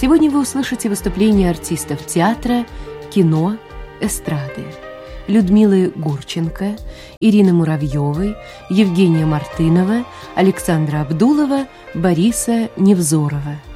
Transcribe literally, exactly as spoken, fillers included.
Сегодня вы услышите выступления артистов театра, кино, эстрады. Людмилы Гурченко, Ирины Муравьевой, Евгения Мартынова, Александра Абдулова, Бориса Невзорова.